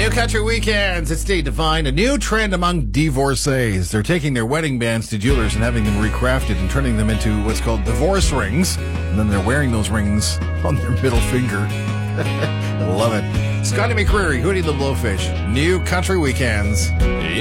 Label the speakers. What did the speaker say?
Speaker 1: New Country Weekends. It's Dave Devine. A new trend among divorcees. They're taking their wedding bands to jewelers and having them recrafted and turning them into what's called divorce rings. And then they're wearing those rings on their middle finger. I love it. Scotty McCreery, Hootie the Blowfish. New Country Weekends.